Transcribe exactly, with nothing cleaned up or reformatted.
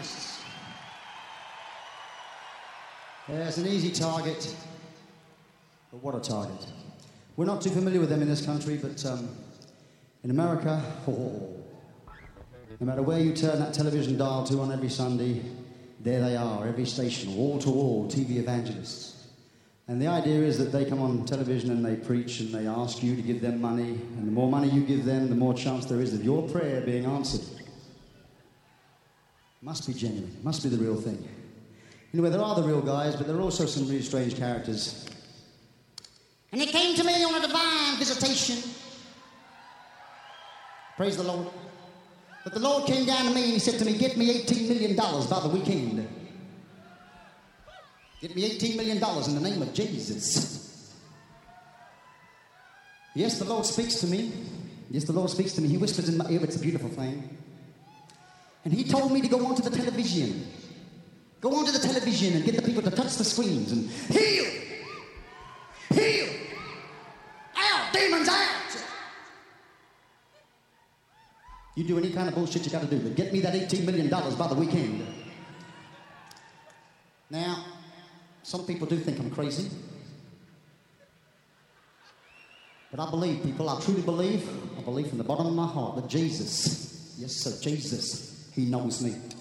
evangelists. There's an easy target, but what a target. We're not too familiar with them in this country, but um, in America, oh, no matter where you turn that television dial to on every Sunday, there they are, every station, wall-to-wall T V evangelists. And the idea is that they come on television and they preach and they ask you to give them money, and the more money you give them, the more chance there is of your prayer being answered. Must be genuine, must be the real thing. Anyway, there are the real guys, but there are also some really strange characters. And it came to me on a divine visitation. Praise the Lord. But the Lord came down to me and he said to me, get me eighteen million dollars by the weekend. Get me eighteen million dollars in the name of Jesus. Yes, the Lord speaks to me. Yes, the Lord speaks to me. He whispers in my ear. It's a beautiful thing. And he told me to go onto the television. Go onto the television and get the people to touch the screens and heal. Heal. Out. Demons out. You do any kind of bullshit you got to do, but get me that eighteen million dollars by the weekend. Now, some people do think I'm crazy. But I believe, people, I truly believe, I believe from the bottom of my heart that Jesus, yes sir, Jesus, he knows me.